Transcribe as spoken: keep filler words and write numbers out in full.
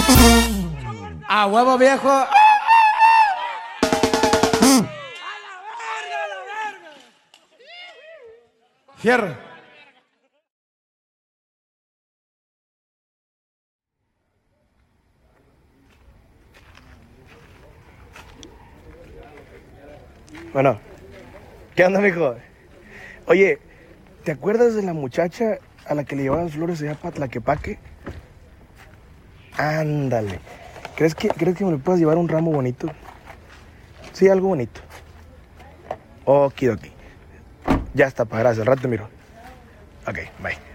A huevo viejo. Fierro. Bueno, ¿qué onda, mijo? Oye, ¿te acuerdas de la muchacha a la que le llevaban flores allá para Tlaquepaque? Ándale. ¿Crees que, ¿Crees que me le puedas llevar un ramo bonito? Sí, algo bonito. Okidoki. Ya está, pa, gracias. Al rato te miro. Ok, bye.